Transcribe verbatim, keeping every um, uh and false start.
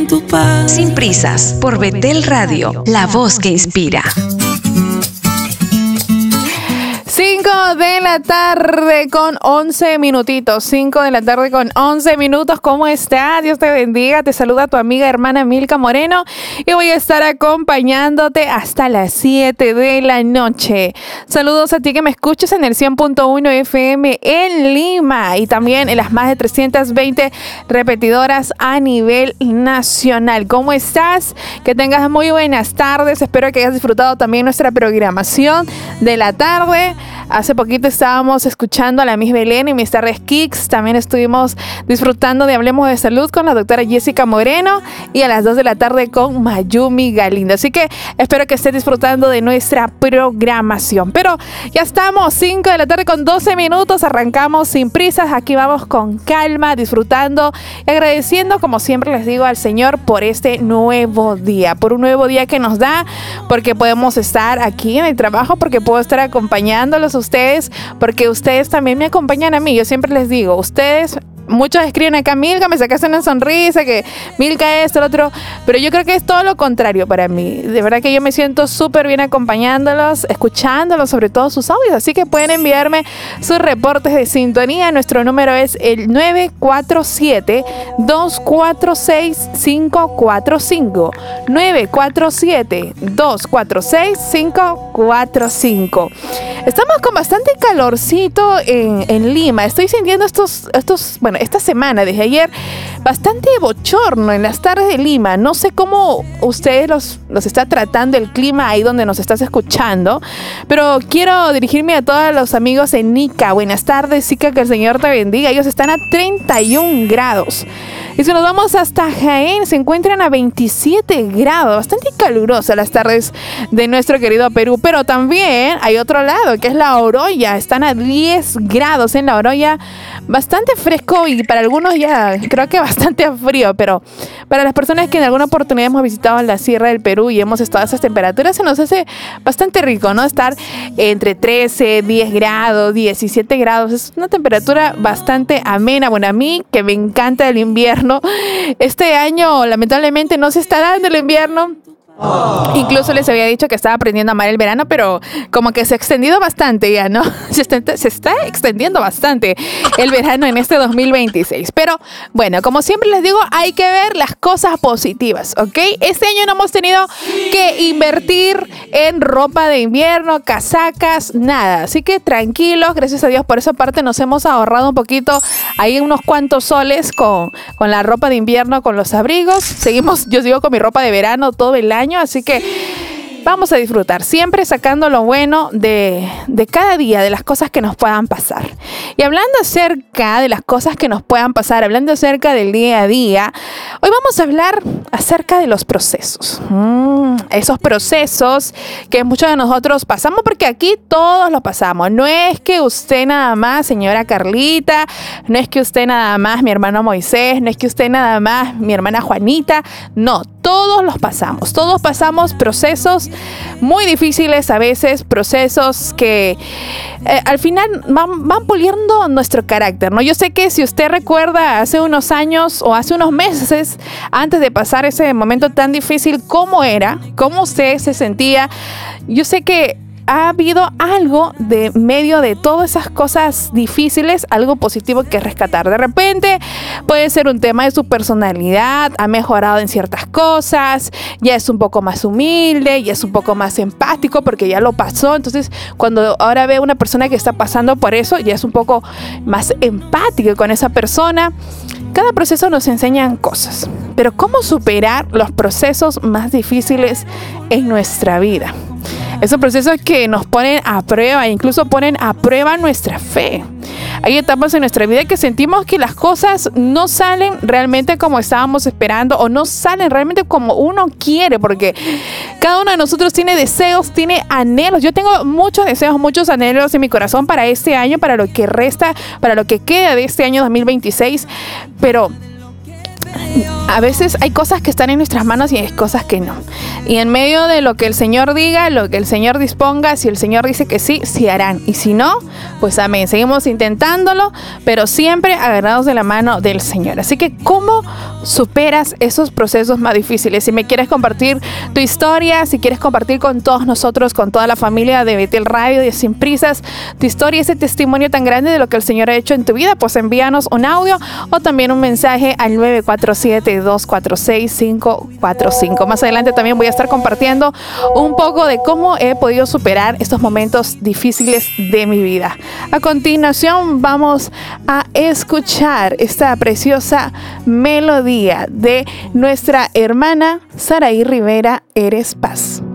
en tu paz. Sin prisas, por Betel Radio, la voz que inspira. cinco de la tarde con once minutitos. cinco de la tarde con once minutos. ¿Cómo estás? Dios te bendiga. Te saluda tu amiga hermana Milka Moreno y voy a estar acompañando,te hasta las siete de la noche. Saludos a ti que me escuchas en el cien punto uno F M en Lima y también en las más de trescientas veinte repetidoras a nivel nacional. ¿Cómo estás? Que tengas muy buenas tardes. Espero que hayas disfrutado también nuestra programación de la tarde. Hace poquito estábamos escuchando a la Miss Belén y mis tardes Kicks. También estuvimos disfrutando de Hablemos de Salud con la doctora Jessica Moreno y a las dos de la tarde con Mayumi Galindo. Así que espero que estés disfrutando de nuestra programación. Pero ya estamos, cinco de la tarde con doce minutos. Arrancamos sin prisas. Aquí vamos con calma, disfrutando y agradeciendo, como siempre les digo, al Señor por este nuevo día. Por un nuevo día que nos da, porque podemos estar aquí en el trabajo, porque puedo estar acompañándolos a ustedes, porque ustedes también me acompañan a mí. Yo siempre les digo, ustedes, muchos escriben acá, Milka, me sacaste una sonrisa, que Milka esto, lo otro, pero yo creo que es todo lo contrario para mí. De verdad que yo me siento súper bien acompañándolos, escuchándolos, sobre todo sus audios, así que pueden enviarme sus reportes de sintonía. Nuestro número es el nueve cuatro siete, dos cuatro seis, cinco cuatro cinco, nueve cuatro siete, dos cuatro seis, cinco cuatro cinco. Estamos con bastante calorcito en, en Lima. Estoy sintiendo estos, estos, bueno, esta semana, desde ayer, bastante bochorno en las tardes de Lima. No sé cómo ustedes los, los está tratando el clima ahí donde nos estás escuchando, pero quiero dirigirme a todos los amigos en Ica. Buenas tardes, Ica, que el Señor te bendiga. Ellos están a treinta y un grados. Y si nos vamos hasta Jaén, se encuentran a veintisiete grados. Bastante calurosas las tardes de nuestro querido Perú. Pero también hay otro lado, que es la Oroya. Están a diez grados en la Oroya. Bastante fresco y para algunos ya creo que bastante frío. Pero para las personas que en alguna oportunidad hemos visitado la Sierra del Perú y hemos estado a esas temperaturas, se nos hace bastante rico, ¿no? Estar entre trece, diez grados, diecisiete grados. Es una temperatura bastante amena. Bueno, a mí que me encanta el invierno, este año lamentablemente no se está dando el invierno. Oh. Incluso les había dicho que estaba aprendiendo a amar el verano, pero como que se ha extendido bastante ya, ¿no? Se está, se está extendiendo bastante el verano en este dos mil veintiséis. Pero bueno, como siempre les digo, hay que ver las cosas positivas, ¿ok? Este año no hemos tenido que invertir en ropa de invierno, casacas, nada. Así que tranquilos, gracias a Dios por esa parte nos hemos ahorrado un poquito, ahí unos cuantos soles con, con la ropa de invierno, con los abrigos. Seguimos, yo sigo con mi ropa de verano todo el año. Así que vamos a disfrutar, siempre sacando lo bueno de, de cada día, de las cosas que nos puedan pasar. Y hablando acerca de las cosas que nos puedan pasar, hablando acerca del día a día, hoy vamos a hablar acerca de los procesos. Mm, esos procesos que muchos de nosotros pasamos, porque aquí todos los pasamos. No es que usted nada más, señora Carlita, no es que usted nada más, mi hermano Moisés, no es que usted nada más, mi hermana Juanita, no, todos los pasamos, todos pasamos procesos muy difíciles a veces, procesos que eh, al final van, van puliendo nuestro carácter, ¿no? Yo sé que si usted recuerda hace unos años o hace unos meses, antes de pasar ese momento tan difícil, ¿cómo era? ¿Cómo usted se sentía? Yo sé que ha habido algo de medio de todas esas cosas difíciles, algo positivo que rescatar. De repente puede ser un tema de su personalidad, ha mejorado en ciertas cosas, ya es un poco más humilde, ya es un poco más empático porque ya lo pasó. Entonces, cuando ahora ve a una persona que está pasando por eso, ya es un poco más empático con esa persona. Cada proceso nos enseña cosas, pero ¿cómo superar los procesos más difíciles en nuestra vida? Esos procesos que nos ponen a prueba, incluso ponen a prueba nuestra fe. Hay etapas en nuestra vida que sentimos que las cosas no salen realmente como estábamos esperando o no salen realmente como uno quiere, porque cada uno de nosotros tiene deseos, tiene anhelos. Yo tengo muchos deseos, muchos anhelos en mi corazón para este año, para lo que resta, para lo que queda de este año dos mil veintiséis, pero a veces hay cosas que están en nuestras manos y hay cosas que no. Y en medio de lo que el Señor diga, lo que el Señor disponga, si el Señor dice que sí, sí harán. Y si no, pues amén. Seguimos intentándolo, pero siempre agarrados de la mano del Señor. Así que, ¿cómo superas esos procesos más difíciles? Si me quieres compartir tu historia, si quieres compartir con todos nosotros, con toda la familia de Betel Radio, de Sin Prisas, tu historia, ese testimonio tan grande de lo que el Señor ha hecho en tu vida, pues envíanos un audio o también un mensaje al nueve cuatro siete, dos cuatro seis, cinco cuatro cinco. Más adelante también voy a estar compartiendo un poco de cómo he podido superar estos momentos difíciles de mi vida. A continuación vamos a escuchar esta preciosa melodía de nuestra hermana Saraí Rivera, Eres Paz.